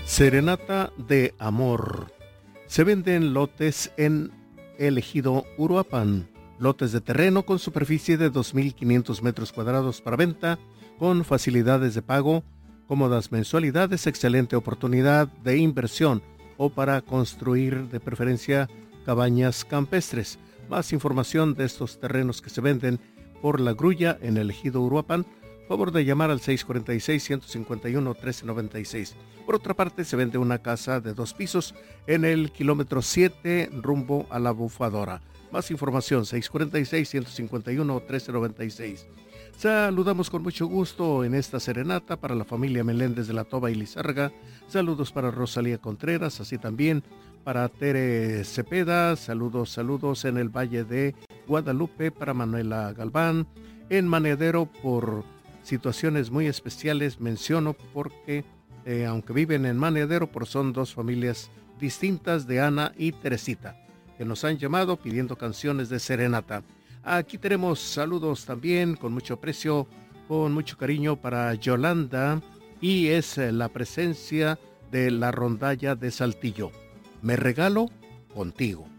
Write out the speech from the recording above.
Serenata de amor. Se venden lotes en el ejido Uruapan. Lotes de terreno con superficie de 2.500 metros cuadrados para venta, con facilidades de pago, cómodas mensualidades, excelente oportunidad de inversión o para construir de preferencia cabañas campestres. Más información de estos terrenos que se venden por La Grulla en el ejido Uruapan, favor de llamar al 646-151-1396. Por otra parte, se vende una casa de 2 pisos en el kilómetro 7 rumbo a La Bufadora. Más información, 646-151-1396. Saludamos con mucho gusto en esta serenata para la familia Meléndez de la Toba y Lizárraga. Saludos para Rosalía Contreras, así también para Tere Cepeda. Saludos en el Valle de Guadalupe para Manuela Galván. En Maneadero, por situaciones muy especiales, menciono porque aunque viven en Maneadero, pero son dos familias distintas, de Ana y Teresita, que nos han llamado pidiendo canciones de serenata. Aquí tenemos saludos también con mucho aprecio, con mucho cariño para Yolanda, y es la presencia de la rondalla de Saltillo. Me regalo contigo.